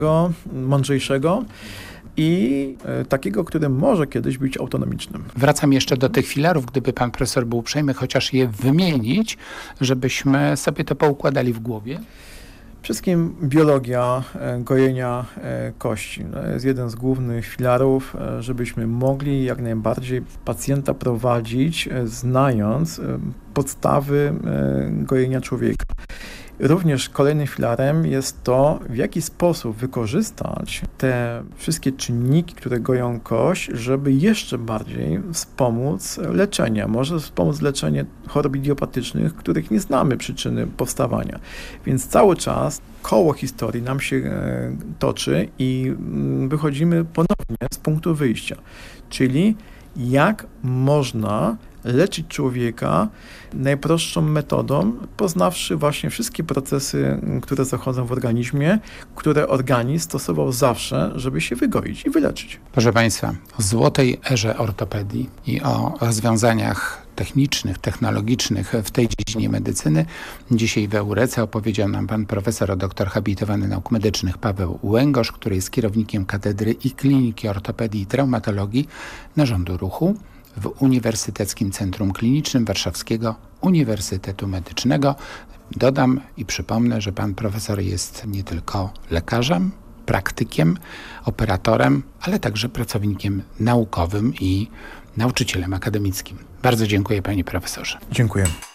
mądrzejszego i takiego, który może kiedyś być autonomicznym. Wracam jeszcze do tych filarów, gdyby pan profesor był uprzejmy chociaż je wymienić, żebyśmy sobie to poukładali w głowie. Przede wszystkim biologia gojenia kości. To jest jeden z głównych filarów, żebyśmy mogli jak najbardziej pacjenta prowadzić, znając podstawy gojenia człowieka. Również kolejnym filarem jest to, w jaki sposób wykorzystać te wszystkie czynniki, które goją kość, żeby jeszcze bardziej wspomóc leczenie. Może wspomóc leczenie chorób idiopatycznych, których nie znamy przyczyny powstawania. Więc cały czas koło historii nam się toczy i wychodzimy ponownie z punktu wyjścia. Czyli jak można leczyć człowieka najprostszą metodą, poznawszy właśnie wszystkie procesy, które zachodzą w organizmie, które organizm stosował zawsze, żeby się wygoić i wyleczyć. Proszę Państwa, o złotej erze ortopedii i o rozwiązaniach technicznych, technologicznych w tej dziedzinie medycyny dzisiaj w Eurece opowiedział nam pan profesor doktor habilitowany nauk medycznych Paweł Łęgosz, który jest kierownikiem Katedry i Kliniki Ortopedii i Traumatologii Narządu Ruchu w Uniwersyteckim Centrum Klinicznym Warszawskiego Uniwersytetu Medycznego. Dodam i przypomnę, że pan profesor jest nie tylko lekarzem, praktykiem, operatorem, ale także pracownikiem naukowym i nauczycielem akademickim. Bardzo dziękuję panie profesorze. Dziękuję.